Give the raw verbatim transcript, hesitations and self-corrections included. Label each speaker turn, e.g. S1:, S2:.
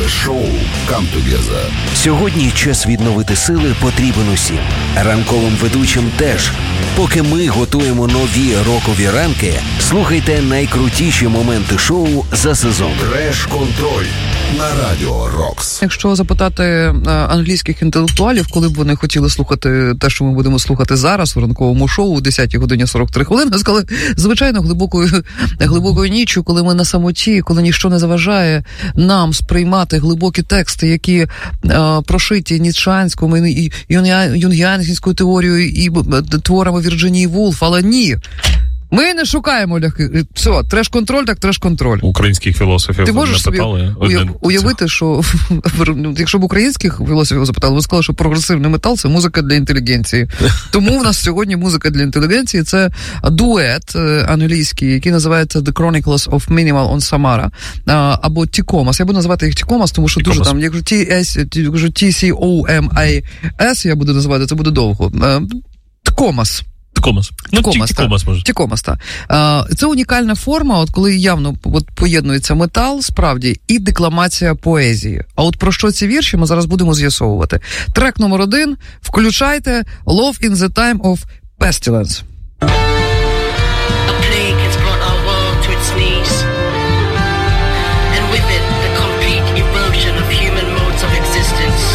S1: ранкове шоу «Come Together».
S2: Сьогодні час відновити сили потрібен усім. Ранковим ведучим теж. Поки ми готуємо нові рокові ранки, слухайте найкрутіші моменти шоу за сезон.
S1: Треш-контроль на Радіо Рокс.
S3: Якщо запитати англійських інтелектуалів, коли б вони хотіли слухати те, що ми будемо слухати зараз у ранковому шоу о десятій годині сорок три хвилини, сказали, звичайно, глибокою, глибокою ніччю, коли ми на самоті, коли ніщо не заважає нам сприймати глибокі тексти, які е, прошиті ніцшанською і юнгіанською теорією і творами Вірджинії Вулф, але ні. Ми не шукаємо ляхи. Все, треш-контроль, так треш-контроль.
S4: Українських філософів
S3: ти можеш собі
S4: питали,
S3: уяв, уявити, що якщо б українських філософів запитали, ви сказали, що прогресивний метал – це музика для інтелігенції. Тому в нас сьогодні музика для інтелігенції – це дует англійський, який називається The Chronicles of Minimal on Samara, або Тікомас. Я буду називати їх Тікомас, тому що Тікомас. Дуже там, якщо Ті Сі О Ем Ей Ес я буду називати, це буде довго. Тікомас.
S4: Тікомас. Ну, Тікомас, Тікомас, може.
S3: Тікомас, так. Це унікальна форма, от коли явно от, поєднується метал, справді, і декламація поезії. А от про що ці вірші ми зараз будемо з'ясовувати. Трек номер один. Включайте «Love in the Time of Pestilence».